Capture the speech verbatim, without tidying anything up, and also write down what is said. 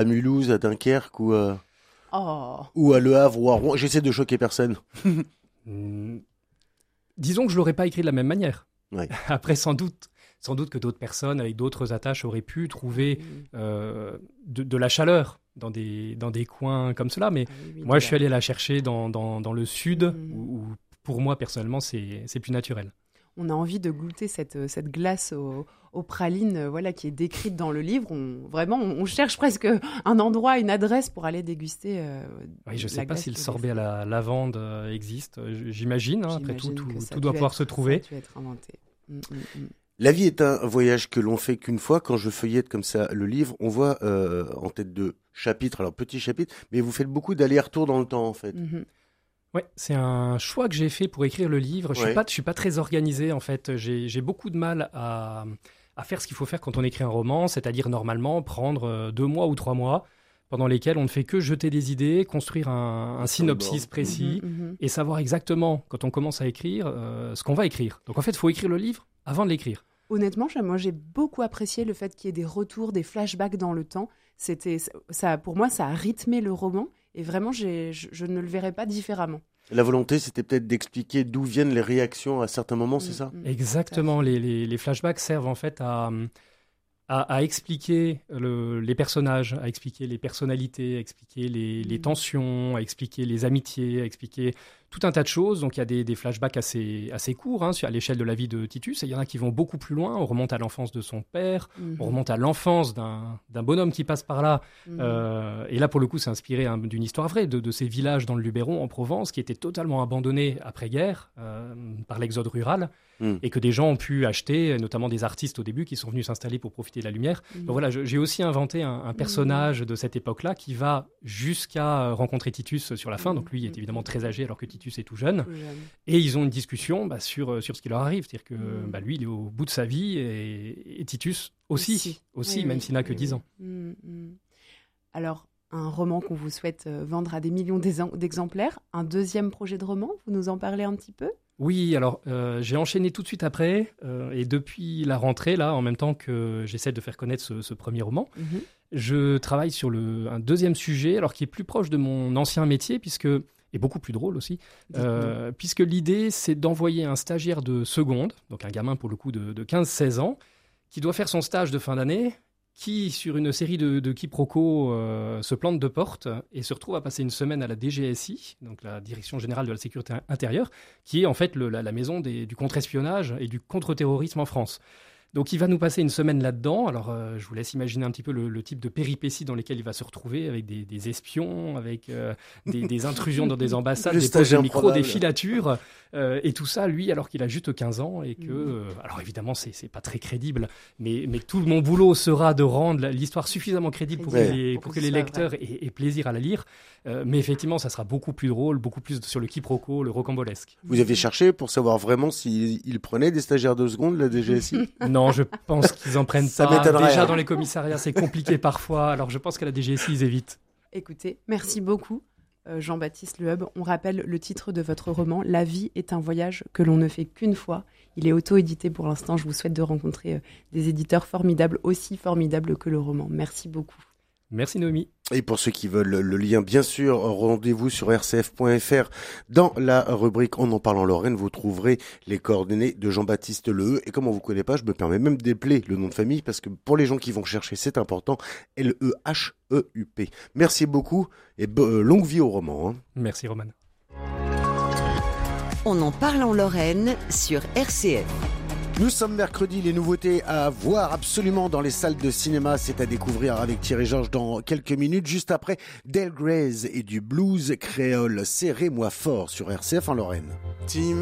À Mulhouse, à Dunkerque ou, euh, Oh. ou à Le Havre ou à Rouen. J'essaie de choquer personne. Hmm. Disons que je l'aurais pas écrit de la même manière. Ouais. Après, sans doute, sans doute que d'autres personnes avec d'autres attaches auraient pu trouver Oui. euh, de, de la chaleur dans des, dans des coins comme cela. Mais Ah oui, oui, moi, je de suis la- allé la chercher dans, dans, dans le sud, Mhm. où, où, pour moi, personnellement, c'est, c'est plus naturel. On a envie de goûter cette, cette glace au, aux pralines euh, voilà, qui est décrite dans le livre. On, vraiment, on, on cherche presque un endroit, une adresse pour aller déguster. Euh, Oui, je ne la sais pas glace si le de sorbet à la lavande euh, existe. Euh, J'imagine, hein, après tout, J'imagine tout, que ça tout a doit dû pouvoir être- se trouver. Ça a dû être inventé. Mm, mm, mm. La vie est un voyage que l'on fait qu'une fois. Quand je feuillette comme ça le livre, on voit euh, en tête de chapitre, alors petit chapitre, mais vous faites beaucoup d'allers-retours dans le temps en fait. Mhm. Ouais, c'est un choix que j'ai fait pour écrire le livre. Je Ouais. suis pas, je suis pas très organisé en fait. J'ai, j'ai beaucoup de mal à, à faire ce qu'il faut faire quand on écrit un roman, c'est-à-dire normalement prendre euh, deux mois ou trois mois pendant lesquels on ne fait que jeter des idées, construire un, un synopsis précis Mhm, mhm. et savoir exactement quand on commence à écrire euh, ce qu'on va écrire. Donc en fait, il faut écrire le livre avant de l'écrire. Honnêtement, j'ai- moi j'ai beaucoup apprécié le fait qu'il y ait des retours, des flashbacks dans le temps. C'était ça, pour moi, ça a rythmé le roman et vraiment, j'ai, je, je ne le verrais pas différemment. La volonté, c'était peut-être d'expliquer d'où viennent les réactions à certains moments, c'est ça? Mm, mm. Exactement, les, les- les flashbacks servent en fait à, à, à expliquer le- les personnages, à expliquer les personnalités, à expliquer les, les Mhm. tensions, à expliquer les amitiés, à expliquer tout un tas de choses. Donc il y a des, des flashbacks assez, assez courts hein, sur- à l'échelle de la vie de Titus, et il y en a qui vont beaucoup plus loin. On remonte à l'enfance de son père, Mhm. on remonte à l'enfance d'un d'un bonhomme qui passe par là. Mhm. Euh, et là, pour le coup, c'est inspiré hein, d'une histoire vraie de, de ces villages dans le Luberon, en Provence, qui étaient totalement abandonnés après-guerre euh, par l'exode rural, Mm. et que des gens ont pu acheter, notamment des artistes au début qui sont venus s'installer pour profiter de la lumière. Mhm. Donc voilà, je- j'ai aussi inventé un, un personnage de cette époque-là qui va jusqu'à euh, rencontrer Titus sur la fin. Mhm. Donc lui est évidemment très âgé alors que Titus est tout jeune. Plus jeune. Et ils ont une discussion bah, sur, euh, sur ce qui leur arrive. C'est-à-dire que Mhm. bah, lui, il est au bout de sa vie et, et Titus aussi, aussi, Aussi. Oui, même oui, s'il n'a que oui, dix oui. ans. Mm, mm. Alors, un roman qu'on vous souhaite euh, vendre à des millions d'exem- d'exemplaires. Un deuxième projet de roman, vous nous en parlez un petit peu? Oui, alors euh, j'ai enchaîné tout de suite après, euh, et depuis la rentrée, là, en même temps que j'essaie de faire connaître ce, ce premier roman, Mhm. je travaille sur le, un deuxième sujet, alors qui est plus proche de mon ancien métier, puisque, et beaucoup plus drôle aussi, euh, puisque l'idée, c'est d'envoyer un stagiaire de seconde, donc un gamin pour le coup de, de quinze seize ans, qui doit faire son stage de fin d'année, qui, sur une série de, de quiproquos, euh, se plante de porte et se retrouve à passer une semaine à la D G S I, donc la Direction Générale de la Sécurité Intérieure, qui est en fait le- la, la maison des- du contre-espionnage et du contre-terrorisme en France. Donc il va nous passer une semaine là-dedans. Alors euh, je vous laisse imaginer un petit peu le, le type de péripéties dans lesquelles il va se retrouver, avec des, des espions, avec euh, des, des intrusions dans des ambassades, Le des pauses de stagiaire micro, improbable. des filatures, euh, et tout ça, lui, alors qu'il a juste quinze ans, et que... Mhm. euh, alors évidemment, c'est c'est pas très crédible, mais, mais tout mon boulot sera de rendre la- l'histoire suffisamment crédible pour, Ouais. que les, Pour pour que que ce les soit lecteurs aient, aient plaisir à la lire. Euh, mais effectivement, ça sera beaucoup plus drôle, beaucoup plus sur le quiproquo, le rocambolesque. Vous avez cherché pour savoir vraiment s'ils ils prenaient des stagiaires de seconde, la D G S I? Non, je pense qu'ils en prennent Ça pas. m'étonnerait, Déjà, hein. dans les commissariats, c'est compliqué parfois. Alors, je pense qu'à la D G S I, ils évitent. Écoutez, merci beaucoup, euh, Jean-Baptiste Lehub. On rappelle le titre de votre roman, La vie est un voyage que l'on ne fait qu'une fois. Il est auto-édité pour l'instant. Je vous souhaite de rencontrer euh, des éditeurs formidables, aussi formidables que le roman. Merci beaucoup. Merci, Noémie. Et pour ceux qui veulent le lien, bien sûr, rendez-vous sur r c f point f r. Dans la rubrique On en parle en Lorraine, vous trouverez les coordonnées de Jean-Baptiste Leheu. Et comme on vous connaît pas, je me permets même d'épeler le nom de famille parce que pour les gens qui vont chercher, c'est important. L E H E U P. Merci beaucoup et bo- euh, longue vie au roman. Hein. Merci, Roman. On en parle en Lorraine sur R C F. Nous sommes mercredi, les nouveautés à voir absolument dans les salles de cinéma, c'est à découvrir avec Thierry Georges dans quelques minutes, juste après Del Grey's et du blues créole. Serrez-moi fort sur R C F en Lorraine.